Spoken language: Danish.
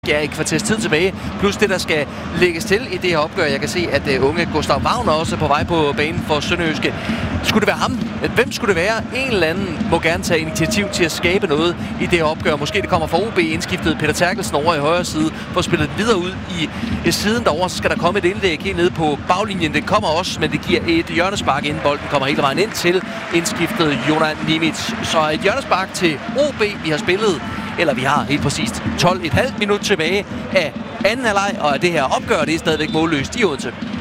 Ja, et kvarters tid tilbage, plus det, der skal lægges til i det her opgør. Jeg kan se, at unge Gustav Wagner også er på vej på banen for Sønderjyske. Skulle det være ham? Hvem skulle det være? En eller anden må gerne tage initiativ til at skabe noget i det her opgør. Måske det kommer fra OB, indskiftet Peter Terkelsen over i højre side, for at spille videre ud i siden derovre. Så skal der komme et indlæg helt nede på baglinjen. Det kommer også, men det giver et hjørnespark, inden bolden kommer hele vejen ind til indskiftet Jonas Nimitz. Så et hjørnespark til OB, vi har spillet. Eller vi har helt præcist 12,5 minutter tilbage af anden halvleg, og det her opgør, det er stadigvæk målløst i Odense.